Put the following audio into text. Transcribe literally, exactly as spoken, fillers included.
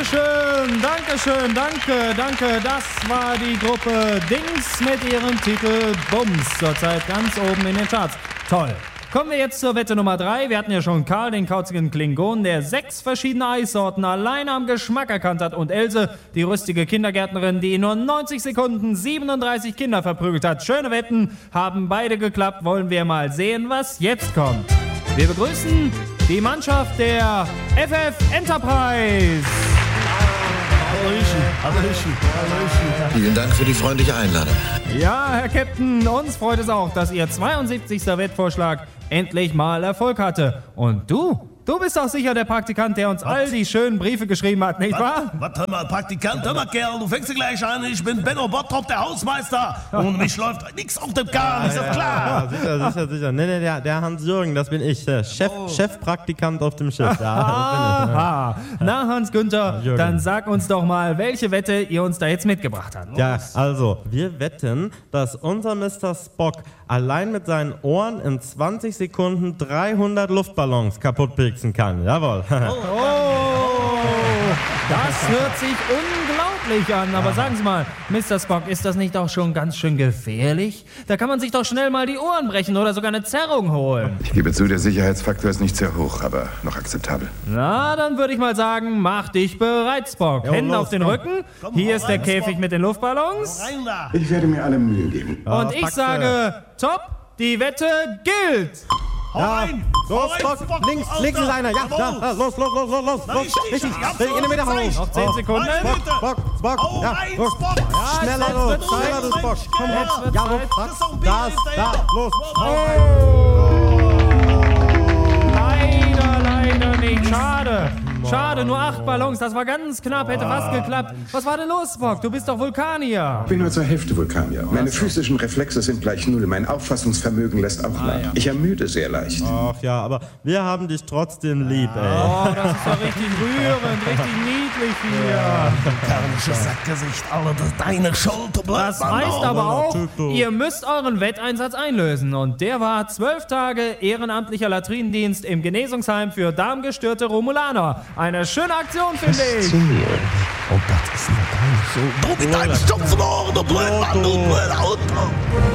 Dankeschön, Dankeschön, danke, danke. Das war die Gruppe Dings mit ihrem Titel Bums. Zurzeit ganz oben in den Charts. Toll. Kommen wir jetzt zur Wette Nummer drei. Wir hatten ja schon Karl, den kauzigen Klingon, der sechs verschiedene Eissorten allein am Geschmack erkannt hat. Und Else, die rüstige Kindergärtnerin, die in nur neunzig Sekunden siebenunddreißig Kinder verprügelt hat. Schöne Wetten, haben beide geklappt. Wollen wir mal sehen, was jetzt kommt. Wir begrüßen die Mannschaft der F F Enterprise. Vielen Dank für die freundliche Einladung. Ja, Herr Captain, uns freut es auch, dass Ihr zweiundsiebzigster Wettvorschlag endlich mal Erfolg hatte. Und du? Du bist doch sicher der Praktikant, der uns all die schönen Briefe geschrieben hat, nicht wahr? Was, hör mal, Praktikant, hör mal, Kerl, du fängst gleich an, ich bin Benno Bottrop, der Hausmeister, und mich läuft nichts auf dem Kahn, ist das klar? Ja, sicher, sicher, sicher. Nee, nee, der, der Hans-Jürgen, das bin ich, der Chef, oh. Chefpraktikant auf dem Schiff. Ja, Aha. Na, Hans-Günther, Jürgen. Dann sag uns doch mal, welche Wette ihr uns da jetzt mitgebracht habt. Ja, also, wir wetten, dass unser Mister Spock allein mit seinen Ohren in zwanzig Sekunden dreihundert Luftballons kaputt pieksen kann. Jawohl. Oh, das hört sich unglaublich an. Aber sagen Sie mal, Mister Spock, ist das nicht auch schon ganz schön gefährlich? Da kann man sich doch schnell mal die Ohren brechen oder sogar eine Zerrung holen. Ich gebe zu, der Sicherheitsfaktor ist nicht sehr hoch, aber noch akzeptabel. Na, dann würde ich mal sagen, mach dich bereit, Spock. Jo, Hände los, auf den komm. Rücken. Komm, Hier hau ist der rein, Käfig Spock. mit den Luftballons. Rein da! Ich werde mir alle Mühe geben. Und ich pack's, sage, top, die Wette gilt. Hau Ja, rein! Hau los, rein, Spock, Spock, links, Alter. links ist einer, ja, Jawohl. ja, ja, los, los, los, los, los, Na, los, richtig, richtig, ich hab's in die Mitte gezeigt. hoch. Noch zehn Oh, Sekunden. Meine Spock, Spock, Spock, Hau ja, rein, los. Spock! Schneller, jetzt los, wird's schneller, Zeit. du Spock, komm Ja, her, wird's ja, Zeit. los, Das ist auch ein das, Bier da, hinterher. los, hau Oh. rein. Leider, leider nicht. Schade. Schade, nur acht Ballons. Das war ganz knapp, hätte fast geklappt. Was war denn los, Spock? Du bist doch Vulkanier. Ich bin nur zur Hälfte Vulkanier. Meine physischen Reflexe sind gleich null. Mein Auffassungsvermögen lässt auch nach. Ich ermüde sehr leicht. Ach ja, aber wir haben dich trotzdem lieb, ey. Oh, das ist doch richtig rührend, richtig niedlich hier. Karnisches Sackgesicht, Alter, das ist deine Schuld, du Das Blödmann. heißt aber auch, Typ, du. ihr müsst euren Wetteinsatz einlösen. Und der war zwölf Tage ehrenamtlicher Latrinendienst im Genesungsheim für darmgestörte Romulaner. Eine schöne Aktion, finde ich. Und das ist eine geile Schuld. Du mit deinen stumpfen Ohren, du Blödmann, du blöder Auto.